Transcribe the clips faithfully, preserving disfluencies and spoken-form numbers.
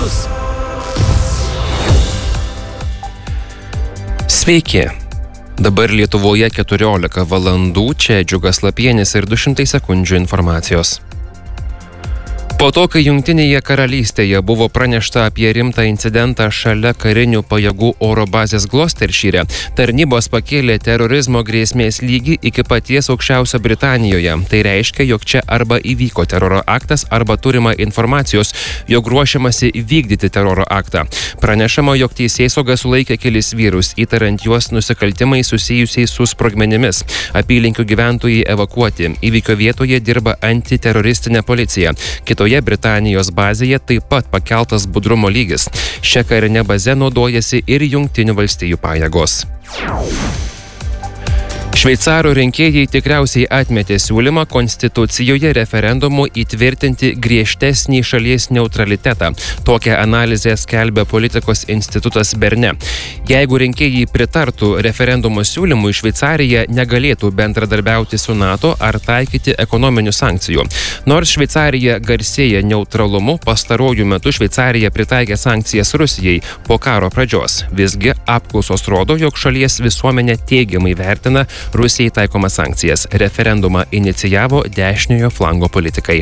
News. Sveiki. Dabar Lietuvoje keturiolika valandų, čia Džiugas Lapienis ir du šimtai sekundžių informacijos. Po to, kai Jungtinėje karalystėje buvo pranešta apie rimtą incidentą šalia karinių pajėgų oro bazės Gloucestershire, tarnybos pakėlė terorizmo grėsmės lygį iki paties aukščiausio Britanijoje. Tai reiškia, jog čia arba įvyko teroro aktas, arba turima informacijos, jog ruošiamasi vykdyti teroro aktą. Pranešama, jog teisėsauga sulaikė kelis vyrus, įtariant juos nusikaltimai susijusiais su sprogmenimis. Apylinkių gyventojai evakuoti. Įvykio vietoje dirba antiteroristinė policija. Kitoje Britanijos bazėje taip pat pakeltas budrumo lygis. Šia karinė baze naudojasi ir Jungtinių valstijų pajėgos. Šveicarų rinkėjai tikriausiai atmetė siūlymą konstitucijoje referendumu įtvirtinti griežtesnį šalies neutralitetą. Tokią analizę skelbia politikos institutas Berne. Jeigu rinkėjai pritartų referendumo siūlymui, Šveicarija negalėtų bendradarbiauti su NATO ar taikyti ekonominių sankcijų. Nors Šveicarija garsėja neutralumu, pastaruoju metu Šveicarija pritaikė sankcijas Rusijai po karo pradžios. Visgi apklausos rodo, jog šalies visuomenė teigiamai vertina Rusijai taikomas sankcijas. Referendumą inicijavo dešiniojo flango politikai.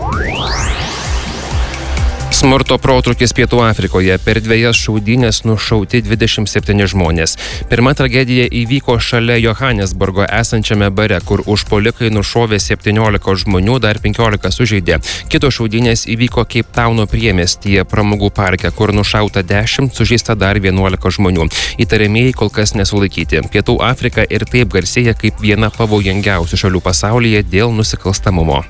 Smurto protrūkis Pietų Afrikoje. Per dvejas šaudynes nušauti dvidešimt septyni žmonės. Pirma tragedija įvyko šalia Johanesburgo esančiame bare, kur užpuolikai nušovė septyniolika žmonių, dar penkiolika sužeidė. Kitos šaudynės įvyko Keiptauno priemiestyje pramogų parke, kur nušauta dešimt, sužeista dar vienuolika žmonių. Įtariamieji kol kas nesulaikyti. Pietų Afrika ir taip garsėja kaip viena pavojingiausių šalių pasaulyje dėl nusikalstamumo.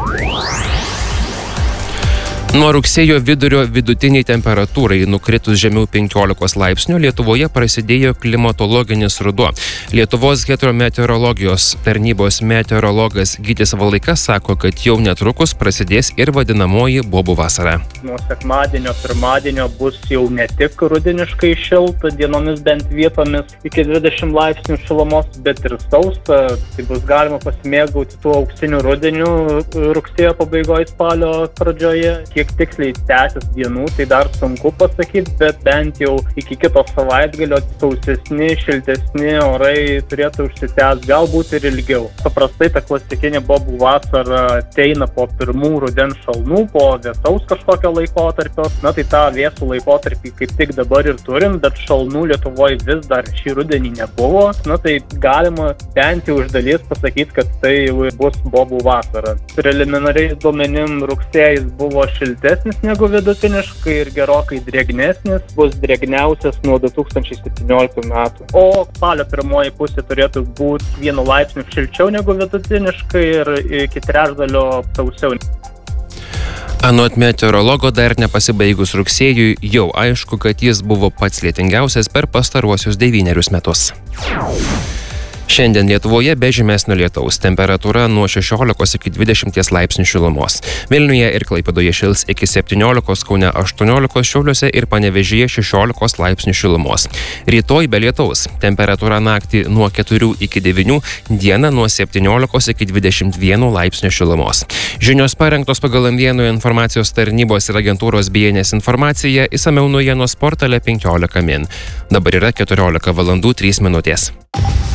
Nuo rugsėjo vidurio vidutiniai temperatūrai nukritus žemiau penkiolikos laipsnių Lietuvoje prasidėjo klimatologinis ruduo. Lietuvos hidrometeorologijos tarnybos meteorologas Gytis Valaika sako, kad jau netrukus prasidės ir vadinamoji bobų vasara. Nuo sekmadienio, pirmadienio bus jau ne tik rudeniškai šilta, dienomis bent vietomis iki dvidešimt laipsnių šilumos, bet ir sausa. Tai bus galima pasimėgauti tuo auksiniu rudeniu rugsėjo pabaigoje, spalio pradžioje. Kiek tiksliai tęsis dienų, tai dar sunku pasakyti, bet bent jau iki kito savaitgalio sausesni, šiltesni orai turėtų užsitęsti, galbūt ir ilgiau. Paprastai ta klasikinė bobų vasara ateina po pirmų rudens šalnų, po vėsaus kažkokio laikotarpio. Na tai tą vėsų laikotarpį kaip tik dabar ir turim, bet šalnų Lietuvoje vis dar šį rudenį nebuvo. Na tai galima bent jau iš dalies pasakyti, kad tai jau bus bobų vasara. Preliminariais duomenim rugsėjais buvo šiltesnis šiltesnis negu vidutiniškai ir gerokai drėgnesnis, bus drėgniausias nuo du tūkstančiai septynioliktų metų. O spalio pirmoji pusė turėtų būti vienu laipsniu šilčiau negu vidutiniškai ir iki trečdalio sausiau. Anot meteorologo, dar nepasibaigus rugsėjui, jau aišku, kad jis buvo pats lietingiausias per pastaruosius devynerius metus. Šiandien Lietuvoje be žymesnio lietaus, temperatūra nuo šešiolikos iki dvidešimties laipsnių šilumos. Vilniuje ir Klaipėdoje šils iki septyniolikos, Kaune aštuoniolikos, Šiauliuose ir Panevėžyje šešiolikos laipsnių šilumos. Rytoj be lietaus, temperatūra naktį nuo keturių iki devynių, dieną nuo septyniolikos iki dvidešimt vieno laipsnių šilumos. Žinios parengtos pagal M vieno informacijos tarnybos ir agentūros B N S informaciją, išsamiau naujienos portale penkiolika min. Dabar yra keturiolika valandų trys minutės.